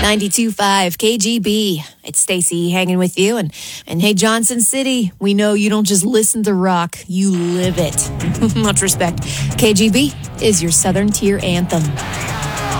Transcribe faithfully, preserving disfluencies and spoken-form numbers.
ninety-two point five K G B. It's Stacy hanging with you. And, and hey, Johnson City, we know you don't just listen to rock, you live it. Much respect. K G B is your Southern Tier anthem.